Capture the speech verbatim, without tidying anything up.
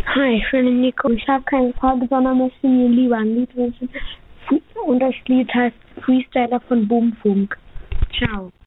Hi, ich bin Nico. Ich habe keine Frage, sondern möchte mir lieber ein Lied wünschen. Und das Lied heißt Freestyler von Boomfunk. Ciao.